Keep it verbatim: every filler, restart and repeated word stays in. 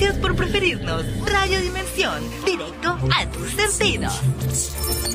Gracias por preferirnos. Radio Dimensión, directo a tus sentidos.